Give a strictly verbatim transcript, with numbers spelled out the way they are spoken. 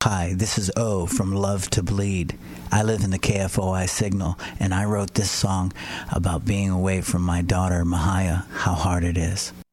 Hi, this is O from Love to Bleed. I live in the K F O I signal, and I wrote this song about being away from my daughter, Mahaya, how hard it is.